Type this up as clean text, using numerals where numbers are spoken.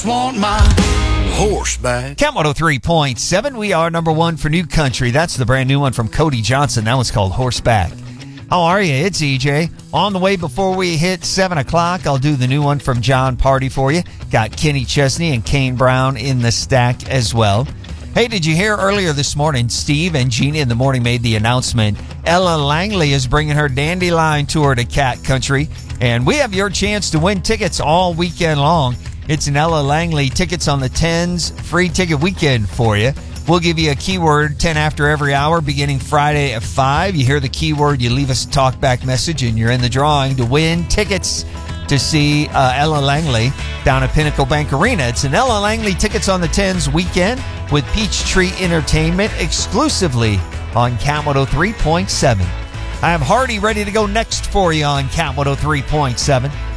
Want my horseback. Cat 103.7. We are number one for new country. That's the brand new one from Cody Johnson. That one's called Horseback. How are you? It's EJ. On the way before we hit 7 o'clock, I'll do the new one from John Party for you. Got Kenny Chesney and Kane Brown in the stack as well. Hey, did you hear earlier this morning, Steve and Gina in the morning made the announcement. Ella Langley is bringing her Dandelion Tour to Cat Country, and we have your chance to win tickets all weekend long. It's an Ella Langley Tickets on the 10s free ticket weekend for you. We'll give you a keyword 10 after every hour beginning Friday at 5. You hear the keyword, you leave us a talkback message, and you're in the drawing to win tickets to see Ella Langley down at Pinnacle Bank Arena. It's an Ella Langley Tickets on the 10s weekend with Peachtree Entertainment exclusively on Cat 103.7. I have Hardy ready to go next for you on Cat 103.7.